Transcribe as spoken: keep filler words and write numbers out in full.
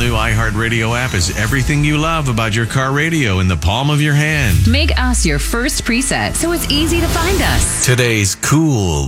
all-new iHeartRadio app is everything you love about your car radio in the palm of your hand. Make us your first preset so it's easy to find us. Today's cool